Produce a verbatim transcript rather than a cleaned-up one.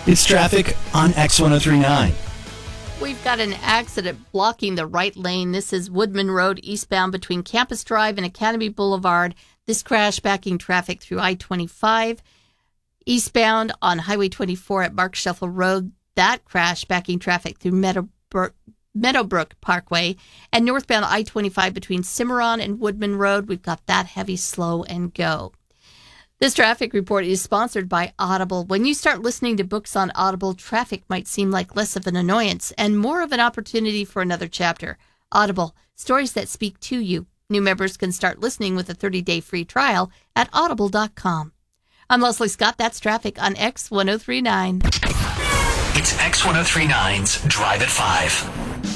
It's traffic on X ten thirty-nine. We've got an accident blocking the right lane. This is Woodman Road eastbound between Campus Drive and Academy Boulevard. This crash backing traffic through I twenty-five. Eastbound on Highway twenty-four at Mark Shuffle Road. That crash backing traffic through Meadowbrook, Meadowbrook Parkway. And northbound I twenty-five between Cimarron and Woodman Road. We've got that heavy slow and go. This traffic report is sponsored by Audible. When you start listening to books on Audible, traffic might seem like less of an annoyance and more of an opportunity for another chapter. Audible, stories that speak to you. New members can start listening with a thirty-day free trial at audible dot com. I'm Leslie Scott. That's traffic on X ten thirty-nine. It's X ten thirty-nine's Drive at five.